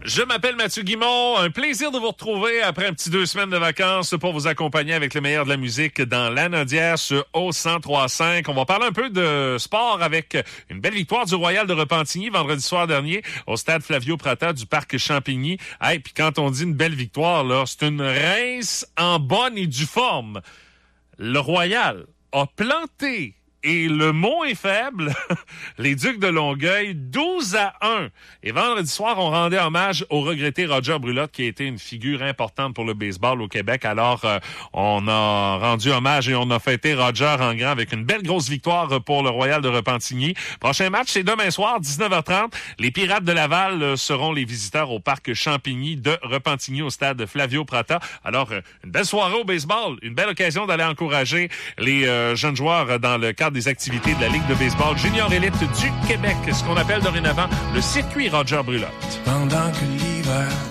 Je m'appelle Mathieu Guimond. Un plaisir de vous retrouver après un petit 2 semaines de vacances pour vous accompagner avec le meilleur de la musique dans Lanaudière sur O103.5. On va parler un peu de sport avec une belle victoire du Royal de Repentigny vendredi soir dernier au stade Flavio Prata du parc Champigny. Hey, puis quand on dit une belle victoire, là, c'est une rince en bonne et due forme. Le Royal a planté, et le mot est faible, les Ducs de Longueuil, 12-1. Et vendredi soir, on rendait hommage au regretté Roger Brulotte, qui a été une figure importante pour le baseball au Québec. Alors, on a rendu hommage et on a fêté Roger en grand avec une belle grosse victoire pour le Royal de Repentigny. Prochain match, c'est demain soir, 19h30. Les Pirates de Laval seront les visiteurs au parc Champigny de Repentigny au stade Flavio Prata. Alors, une belle soirée au baseball, une belle occasion d'aller encourager les jeunes joueurs dans le cadre des activités de la Ligue de baseball junior élite du Québec, ce qu'on appelle dorénavant le circuit Roger Brulotte. Pendant que l'hiver